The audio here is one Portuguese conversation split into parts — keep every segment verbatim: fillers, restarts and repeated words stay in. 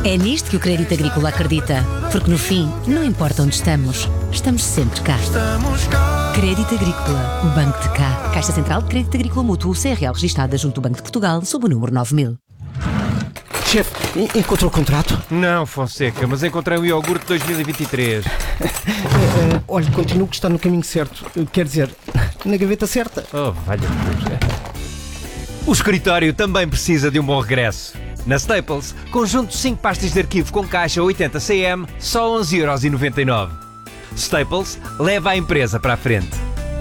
É nisto que o Crédito Agrícola acredita. Porque no fim, não importa onde estamos, estamos sempre cá. Crédito Agrícola, o Banco de Cá. Caixa Central de Crédito Agrícola Mútuo, C R L registada junto do Banco de Portugal, sob o número nove mil. Chefe, encontrou o contrato? Não, Fonseca, mas encontrei um iogurte dois mil e vinte e três. uh, uh, olha, continuo que está no caminho certo. Uh, quer dizer, na gaveta certa. Oh, valha-me Deus. O escritório também precisa de um bom regresso. Na Staples, conjunto de cinco pastas de arquivo com caixa oitenta centímetros, só onze euros e noventa e nove. Staples leva a empresa para a frente.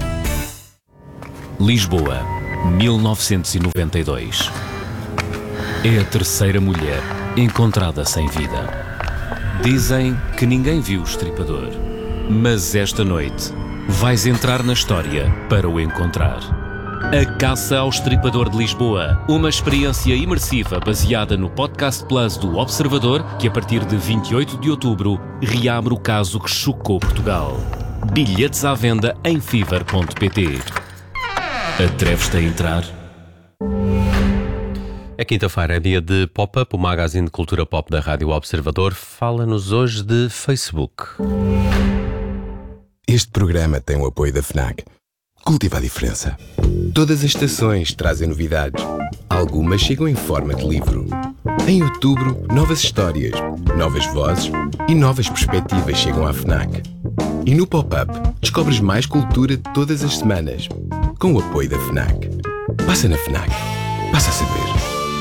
Lisboa, mil novecentos e noventa e dois. É a terceira mulher encontrada sem vida. Dizem que ninguém viu o estripador, mas esta noite vais entrar na história para o encontrar. A Caça ao Estripador de Lisboa, uma experiência imersiva baseada no Podcast Plus do Observador, que a partir de vinte e oito de outubro reabre o caso que chocou Portugal. Bilhetes à venda em fever ponto pt. Atreves-te a entrar? É quinta-feira, é dia de Pop-Up, o magazine de cultura pop da Rádio Observador. Fala-nos hoje de Facebook. Este programa tem o apoio da FNAC. Cultiva a diferença. Todas as estações trazem novidades. Algumas chegam em forma de livro. Em outubro, novas histórias, novas vozes e novas perspectivas chegam à FNAC. E no Pop-Up, descobres mais cultura todas as semanas. Com o apoio da FNAC. Passa na FNAC. Passa a saber.